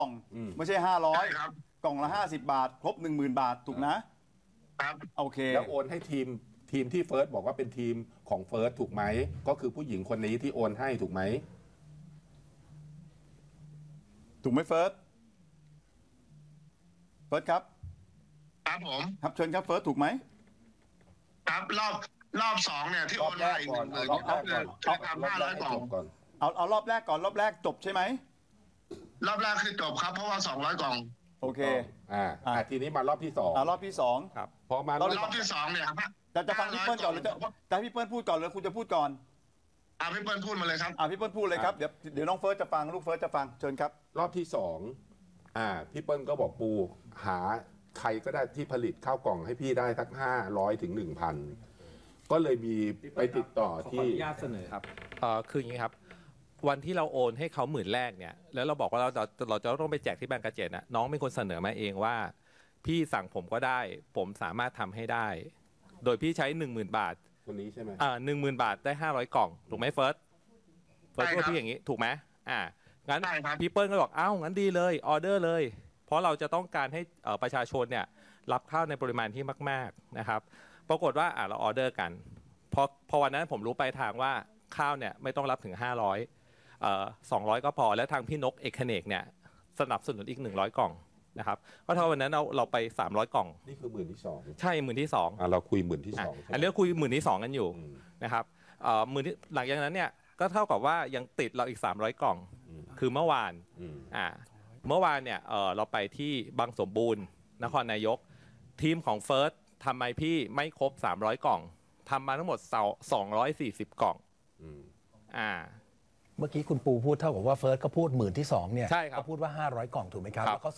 กล่องไม่ใช่ใช่ครับ 500 กล่องละ50 บาท ครบ 10,000 บาทถูกนะครับ โอเคแล้วโอนให้ทีมที่เฟิร์สบอกว่าเป็นทีมของเฟิร์สถูกไหมก็คือผู้หญิงคนนี้ที่โอนให้ถูกไหมถูกไหมเฟิร์สครับครับผมครับเชิญครับเฟิร์สถูกไหมครับรอบสองเนี่ยที่โอนมาอีก10,000 รอบแรกก่อนคือทำ500 กล่องก่อนเอารอบแรกก่อนรอบแรกจบใช่ไหมรอบแรกคือจบครับเพราะว่า200 กล่องโอเคทีนี้มารอบที่สองรอบที่สองพอมารรออบบที่สองเนี่ยครับจะฟังพี่เปิ้ลก่อนหรือจะให้พี่เปิ้ลพูดก่อนหรือคุณจะพูดก่อนพี่เปิ้ลพูดมาเลยครับพี่เปิ้ลพูดเลยครับเดี๋ยวน้องเฟิร์สจะฟังลูกเฟิร์สจะฟังเชิญครับรอบที่สองพี่เปิ้ลก็บอกปูหาใครก็ได้ที่ผลิตข้าวกล่องให้พี่ได้สัก500 ถึง 1,000 ก็เลยมีไปติดต่อขอที่อนุญาตเสนอครับคืออย่างนี้ครับ วันที่เราโอนให้เขา10,000 แรกเนี่ยแล้วเราบอกว่าเราจะต้องไปแจกที่แบงก์กระเจ็ดนะน้องเป็นคนเสนอมาเองว่า พี่สั่งผมก็ได้ ผมสามารถทำให้ได้ โดยพี่ใช้ 10,000 บาทคนนี้ใช่ไหม 10,000 บาทได้500 กล่องถูกไหมเฟิร์สพูดพี่อย่างนี้ถูกไหมงั้นใช่ครับพี่เปิ้ลก็บอกงั้นดีเลยออเดอร์เลย เพราะเราจะต้องการให้ประชาชนเนี่ยรับข้าวในปริมาณที่มากๆนะครับปรากฏว่าเราออเดอร์กันพอวันนั้นผมรู้ไปลายทางว่าข้าวเนี่ยไม่ต้องรับถึง500 200 ก็พอและทางพี่นกเอกเนกเนี่ยสนับสนุนอีก100 กล่องนะครับก็เท่าวันนั้นเราไป300 กล่องนี่คือ10,000 ที่สองใช่10,000 ที่2 เราคุย10,000 ที่สองอันนี้คุย10,000 ที่ 2 กันอยู่นะครับหลังจากนั้นเนี่ยก็เท่ากับว่ายังติดเราอีก300 กล่องคือเมื่อวานเนี่ยเราไปที่บางสมบูรณ์นครนายกทีมของเฟิร์สทำไมพี่ไม่ครบ300 กล่องทำมาทั้งหมด240 กล่องเมื่อกี้คุณปูพูดเท่ากับว่าเฟิร์สก็พูด10,000 ที่2เนี่ยใช่ครับเขาพูดว่า500 กล่องถูกไหมครับครับแล้วเขา